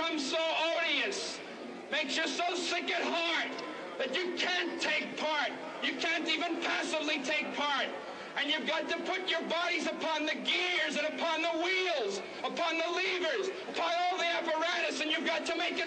become so odious, makes you so sick at heart that you can't take part. You can't even passively take part. And you've got to put your bodies upon the gears and upon the wheels, upon the levers, upon all the apparatus, and you've got to make it